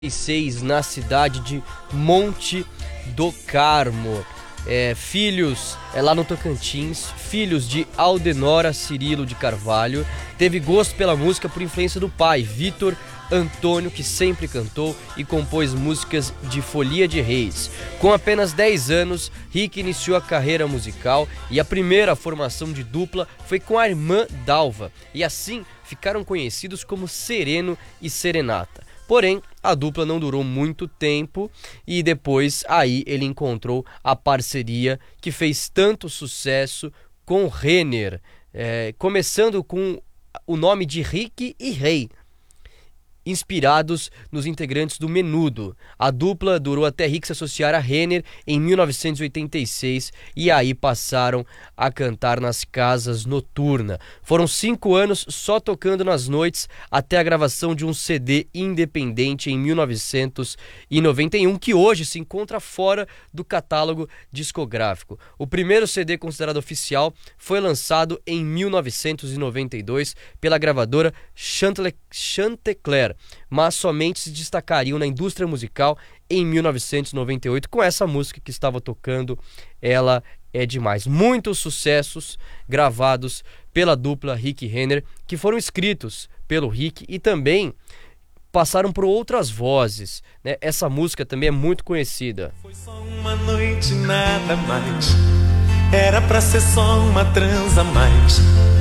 na cidade de Monte do Carmo. Filhos, lá no Tocantins, filhos de Aldenora Cirilo de Carvalho. Teve gosto pela música por influência do pai, Vitor Antônio, que sempre cantou e compôs músicas de Folia de Reis. Com apenas 10 anos, Rick iniciou a carreira musical e a primeira formação de dupla foi com a irmã Dalva, e assim ficaram conhecidos como Sereno e Serenata. Porém, a dupla não durou muito tempo e depois aí ele encontrou a parceria que fez tanto sucesso com Renner, começando com o nome de Rick e Rei, inspirados nos integrantes do Menudo. A dupla durou até Rick se associar a Renner em 1986 e aí passaram a cantar nas casas noturnas. Foram 5 anos só tocando nas noites até a gravação de um CD independente em 1991, que hoje se encontra fora do catálogo discográfico. O primeiro CD considerado oficial foi lançado em 1992 pela gravadora Chantecler, mas somente se destacariam na indústria musical em 1998 com essa música que estava tocando, Ela é Demais. Muitos sucessos gravados pela dupla Rick e Renner, que foram escritos pelo Rick e também passaram por outras vozes, né? Essa música também é muito conhecida. Foi só uma noite, nada mais. Era pra ser só uma transa mais.